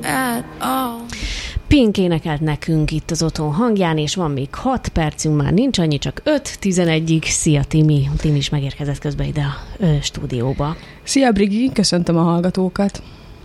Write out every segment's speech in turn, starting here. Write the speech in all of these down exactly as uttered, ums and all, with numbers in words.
at all. Pink énekelt nekünk itt az Otthon hangján, és van még hat percünk, már nincs annyi, csak öt tizenegyig. Szia Timi! Timi is megérkezett közben ide a ö, stúdióba. Szia Brigi, köszöntöm a hallgatókat!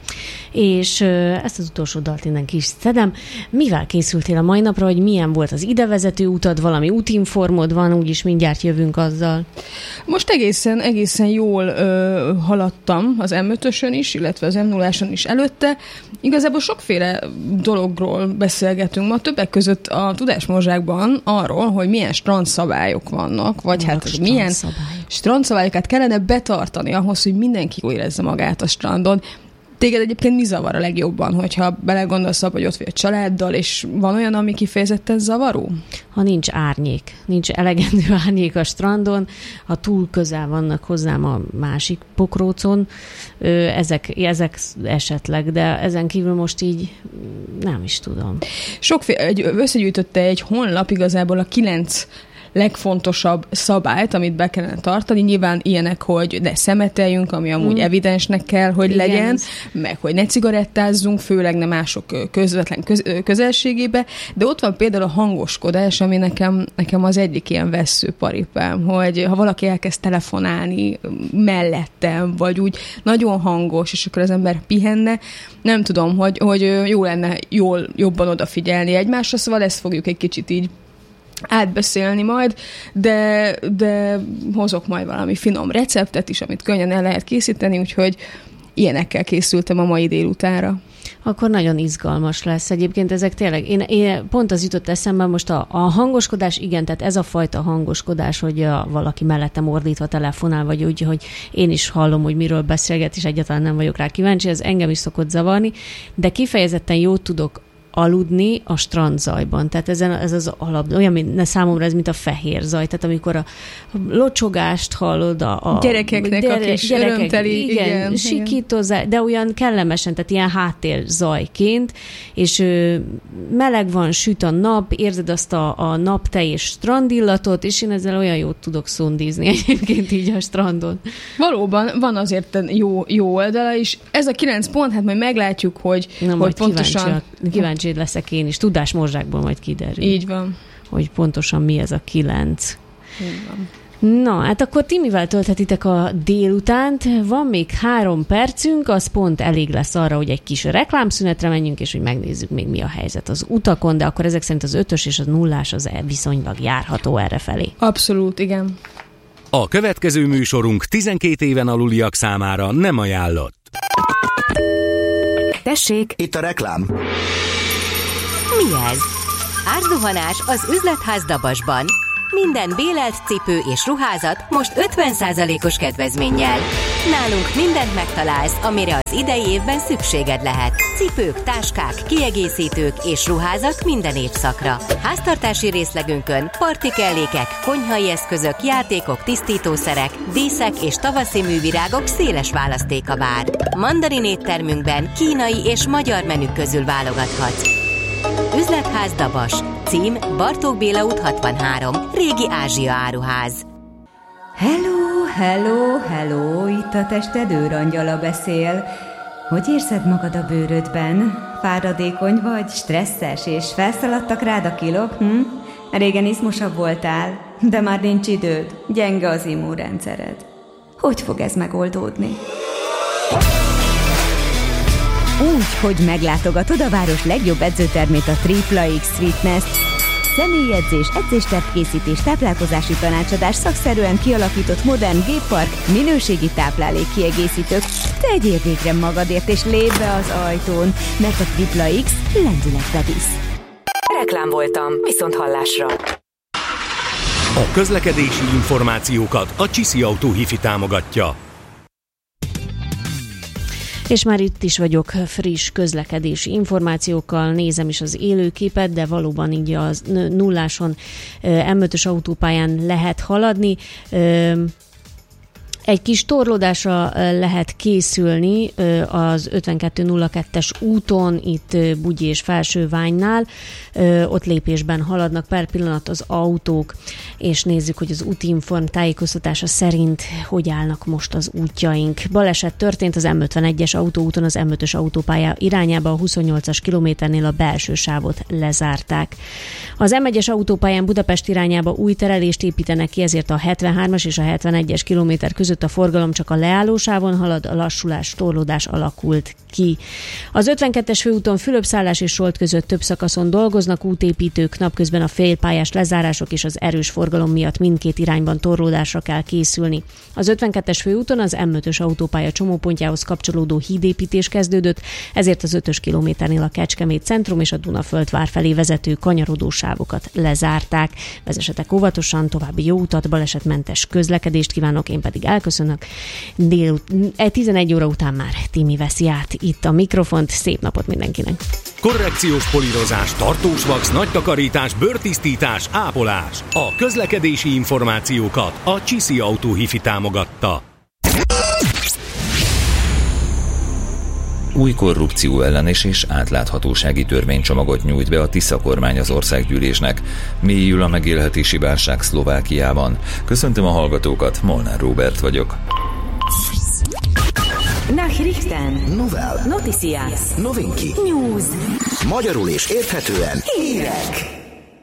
És ö, ezt az utolsó dalt innen ki is szedem. Mivel készültél a mai napra, hogy milyen volt az idevezető utad, valami útinformod van, úgyis mindjárt jövünk azzal. Most egészen, egészen jól ö, haladtam az em ötösön is, illetve az em nulláson is előtte. Igazából sokféle dologról beszélgetünk ma, többek között a Tudásmorzsákban arról, hogy milyen strandszabályok vannak, vagy vannak hát milyen strandszabályokat kellene betartani ahhoz, hogy mindenki jól érezze magát a strandon. Téged egyébként mi zavar a legjobban, hogyha belegondolsz abba, hogy ott vagy a családdal, és van olyan, ami kifejezetten zavaró? Ha nincs árnyék, nincs elegendő árnyék a strandon, ha túl közel vannak hozzám a másik pokrócon, ezek, ezek esetleg, de ezen kívül most így nem is tudom. Sokféle, összegyűjtötte egy honlap igazából a kilenc legfontosabb szabályt, amit be kellene tartani. Nyilván ilyenek, hogy ne szemeteljünk, ami amúgy mm. evidensnek kell, hogy igen, legyen, meg hogy ne cigarettázzunk, főleg ne mások közvetlen köz, közelségébe, de ott van például a hangoskodás, ami nekem, nekem az egyik ilyen vesszőparipám, hogy ha valaki elkezd telefonálni mellettem, vagy úgy nagyon hangos, és akkor az ember pihenne, nem tudom, hogy, hogy jó lenne jól, jobban odafigyelni egymásra, szóval ezt fogjuk egy kicsit így átbeszélni majd, de, de hozok majd valami finom receptet is, amit könnyen el lehet készíteni, úgyhogy ilyenekkel készültem a mai délutánra. Akkor nagyon izgalmas lesz. Egyébként ezek tényleg, én, én pont az jutott eszembe most a, a hangoskodás, igen, tehát ez a fajta hangoskodás, hogy a, valaki mellettem ordítva telefonál, vagy úgy, hogy én is hallom, hogy miről beszélget, és egyáltalán nem vagyok rá kíváncsi, ez engem is szokott zavarni, de kifejezetten jót tudok aludni a strandzajban. Tehát ezen, ez az alap, olyan, mint számomra ez, mint a fehér zaj. Tehát amikor a locsogást hallod, a, a gyerekeknek gyere, a kis gyerekek, örömteli, igen, igen, sikítozás, de olyan kellemesen, tehát ilyen háttérzajként, és ö, meleg van, süt a nap, érzed azt a, a naptej és strandillatot, és én ezzel olyan jót tudok szundízni egyébként így a strandon. Valóban van azért jó, jó oldala is. Ez a kilenc pont, hát majd meglátjuk, hogy, Na, hogy pontosan... Kíváncsi, kíváncsi leszek én is. Tudásmorzsákból majd kiderül. Így van. Hogy pontosan mi ez a kilenc. Így van. Na, hát akkor Timivel tölthetitek a délutánt. Van még három percünk, az pont elég lesz arra, hogy egy kis reklámszünetre menjünk, és hogy megnézzük még mi a helyzet az utakon, de akkor ezek szerint az ötös és a nullás az viszonylag járható errefelé. Abszolút, igen. A következő műsorunk tizenkét éven aluliak számára nem ajánlott. Tessék! Itt a reklám. Mi ez? Árzuhanás az Üzletház Dabasban. Minden bélelt cipő és ruházat most ötven százalékos kedvezménnyel. Nálunk mindent megtalálsz, amire az idei évben szükséged lehet. Cipők, táskák, kiegészítők és ruházat minden évszakra. Háztartási részlegünkön partikellékek, konyhai eszközök, játékok, tisztítószerek, díszek és tavaszi művirágok széles választéka vár. Mandarin éttermünkben kínai és magyar menük közül válogathatsz. Üzletház Dabas. Cím Bartók Béla út hatvanhárom. Régi Ázsia áruház. Hello, hello, hello, itt a tested őrangyala beszél. Hogy érzed magad a bőrödben? Fáradékony vagy, stresszes, és felszaladtak rád a kilók? Hm? Régen izmosabb voltál, de már nincs időd, gyenge az immunrendszered. Hogy fog ez megoldódni? Úgy, hogy meglátogatod a város legjobb edzőtermét, a Tripla X Fitness. Személyedzés, edzéstervkészítés, táplálkozási tanácsadás, szakszerűen kialakított modern géppark, minőségi táplálékkiegészítők. Tegyél végre magadért és lépj be az ajtón, mert a Tripla X lendületbe visz. Reklám voltam, viszont hallásra. A közlekedési információkat a Csiszi Autó Hifi támogatja. És már itt is vagyok friss közlekedési információkkal, nézem is az élőképet, de valóban így a nulláson em ötös autópályán lehet haladni. Egy kis torlódásra lehet készülni az ötvenkettő nulla kettes úton, itt Bugyi és Felsőványnál. Ott lépésben haladnak per pillanat az autók, és nézzük, hogy az Útinform tájékoztatása szerint hogy állnak most az útjaink. Baleset történt az M ötvenegyes autóúton, az M ötös autópálya irányába, a huszonnyolcas kilométernél a belső sávot lezárták. Az M egyes autópályán Budapest irányába új terelést építenek ki, ezért a hetvenhármas és a hetvenegyes kilométer között a forgalom csak a leállósávon halad, a lassulás, torlódás alakult ki. Az ötvenkettes főúton Fülöp-szállás és Solt között több szakaszon dolgoznak útépítők, napközben a félpályás lezárások és az erős forgalom miatt mindkét irányban torlódásra kell készülni. Az ötvenkettes főúton az M ötös autópálya csomópontjához kapcsolódó hídépítés kezdődött, ezért az ötös kilométernél a Kecskemét centrum és a Dunaföldvár felé vezető kanyarodó sávokat lezárták. Vezessetek óvatosan, további jó utat, balesetmentes közlekedést kívánok, én pedig elköszönök. Dél, tizenegy óra után már Timi veszi át itt a mikrofont. Szép napot mindenkinek! Korrekciós polírozás, tartós vax, nagy takarítás, bőrtisztítás, ápolás. A közlekedési információkat a Csiszi Autó Hifi támogatta. Új korrupció ellenes és átláthatósági törvénycsomagot nyújt be a Tisza kormány az országgyűlésnek. Mélyül a megélhetési válság Szlovákiában. Köszöntöm a hallgatókat, Molnár Róbert vagyok. Nachrichten. Novel. Noticias. Novinki. News. Magyarul és érthetően. Hírek.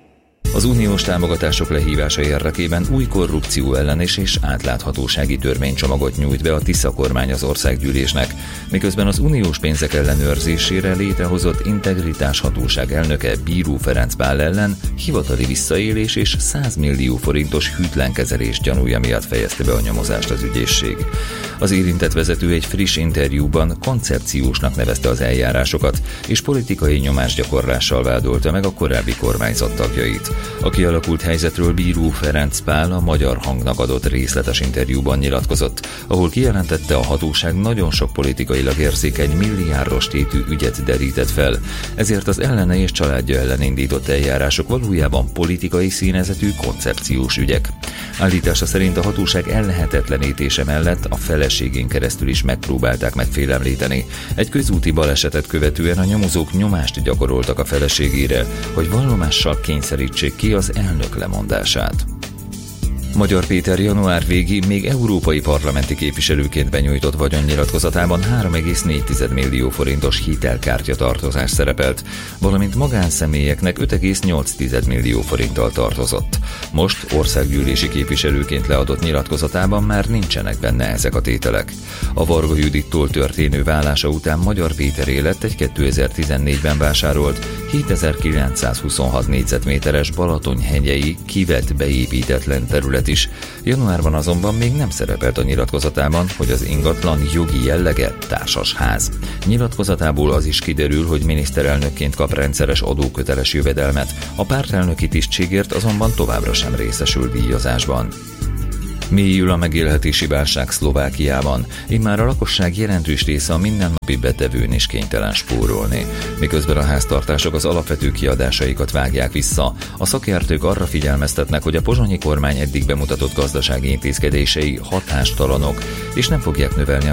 Az uniós támogatások lehívása érdekében új korrupció ellenes és átláthatósági törvénycsomagot nyújt be a Tisza kormány az országgyűlésnek, miközben az uniós pénzek ellenőrzésére létrehozott integritáshatóság elnöke Bíró Ferenc Pál ellen hivatali visszaélés és száz millió forintos hűtlen kezelés gyanúja miatt fejezte be a nyomozást az ügyészség. Az érintett vezető egy friss interjúban koncepciósnak nevezte az eljárásokat, és politikai nyomásgyakorlással vádolta meg a korábbi kormányzat tagjait. A kialakult helyzetről Bíró Ferenc Pál a Magyar Hangnak adott részletes interjúban nyilatkozott, ahol kijelentette, a hatóság nagyon sok politikailag érzékeny milliárdos tétű ügyet derített fel, ezért az ellene és családja ellen indított eljárások valójában politikai színezetű koncepciós ügyek. Állítása szerint a hatóság ellehetetlenítése mellett a feleségén keresztül is megpróbálták megfélemlíteni. Egy közúti balesetet követően a nyomozók nyomást gyakoroltak a feleségére, hogy vallomással kényszerítsék ki az elnök lemondását. Magyar Péter január végig még európai parlamenti képviselőként benyújtott vagyonnyilatkozatában három egész négy millió forintos hitelkártya tartozás szerepelt, valamint magánszemélyeknek öt egész nyolc millió forinttal tartozott. Most országgyűlési képviselőként leadott nyilatkozatában már nincsenek benne ezek a tételek. A Varga Judittól történő válása után Magyar Péteré lett egy kétezer-tizennégyben vásárolt hétezer-kilencszázhuszonhat négyzetméteres Balatonhegyei kivett beépítetlen terület is. Januárban azonban még nem szerepelt a nyilatkozatában, hogy az ingatlan jogi jellege társasház. Nyilatkozatából az is kiderül, hogy miniszterelnökként kap rendszeres adóköteles jövedelmet, a pártelnöki tisztségért azonban továbbra sem részesül díjazásban. Mélyül a megélhetési válság Szlovákiában, immár a lakosság jelentős része a mindennapi betevőn is kénytelen spórolni. Miközben a háztartások az alapvető kiadásaikat vágják vissza, a szakértők arra figyelmeztetnek, hogy a pozsonyi kormány eddig bemutatott gazdasági intézkedései hatástalanok, és nem fogják növelni a